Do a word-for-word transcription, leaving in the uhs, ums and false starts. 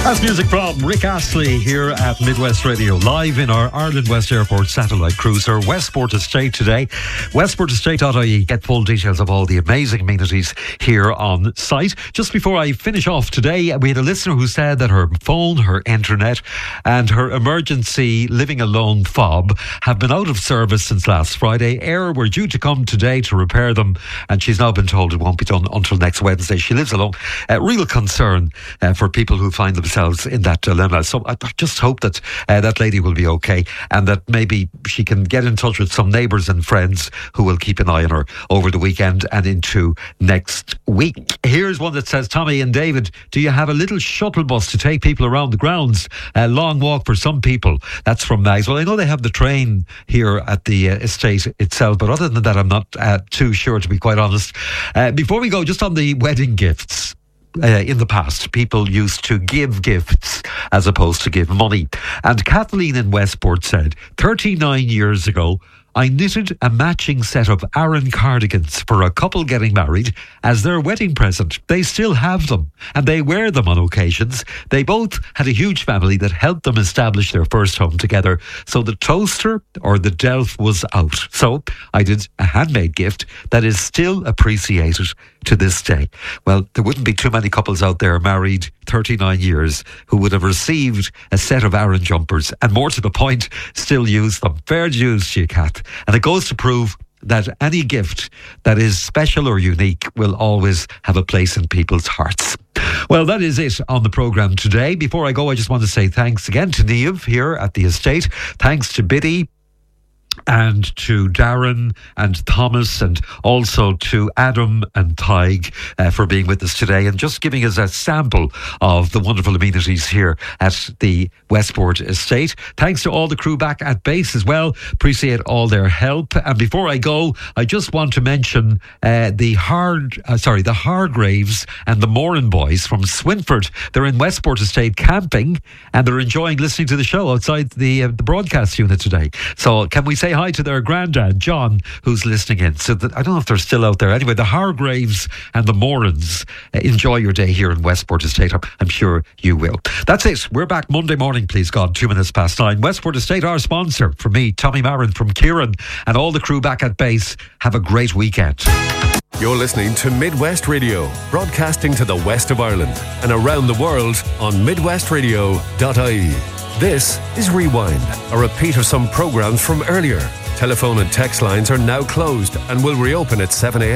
That's music from Rick Astley here at Midwest Radio, live in our Ireland West Airport satellite cruiser, Westport Estate today. westport estate dot I E. Get full details of all the amazing amenities here on site. Just before I finish off today, we had a listener who said that her phone, her internet and her emergency living alone fob have been out of service since last Friday. Air were due to come today to repair them, and she's now been told it won't be done until next Wednesday. She lives alone. Uh, real concern uh, for people who find themselves in that dilemma. So I just hope that uh, that lady will be okay, and that maybe she can get in touch with some neighbours and friends who will keep an eye on her over the weekend and into next week. Here's one that says, Tommy and David, do you have a little shuttle bus to take people around the grounds? A long walk for some people. That's from Mags. Well, I know they have the train here at the uh, estate itself, but other than that, I'm not uh, too sure, to be quite honest. Uh, before we go, just on the wedding gifts. Uh, in the past, people used to give gifts as opposed to give money. And Kathleen in Westport said, thirty-nine years ago, I knitted a matching set of Aran cardigans for a couple getting married as their wedding present. They still have them, and they wear them on occasions. They both had a huge family that helped them establish their first home together, so the toaster or the delf was out. So I did a handmade gift that is still appreciated to this day. Well, there wouldn't be too many couples out there married thirty-nine years who would have received a set of Aran jumpers, and more to the point, still use them. Fair dues to you, Kath. And it goes to prove that any gift that is special or unique will always have a place in people's hearts. Well, that is it on the programme today. Before I go, I just want to say thanks again to Niamh here at the estate. Thanks to Biddy, and to Darren and Thomas, and also to Adam and Tig uh, for being with us today and just giving us a sample of the wonderful amenities here at the Westport Estate. Thanks to all the crew back at base as well. Appreciate all their help. And before I go, I just want to mention uh, the hard, uh, sorry, the Hargraves and the Moran boys from Swinford. They're in Westport Estate camping, and they're enjoying listening to the show outside the uh, the broadcast unit today. So can we say hi to their granddad, John, who's listening in? So that, I don't know if they're still out there. Anyway, the Hargraves and the Morans, uh, enjoy your day here in Westport Estate. I'm, I'm sure you will. That's it. We're back Monday morning, please God, two minutes past nine. Westport Estate, our sponsor. For me, Tommy Marin, from Kieran and all the crew back at base. Have a great weekend. You're listening to Midwest Radio, broadcasting to the west of Ireland and around the world on midwest radio dot I E. This is Rewind, a repeat of some programmes from earlier. Telephone and text lines are now closed and will reopen at seven a.m.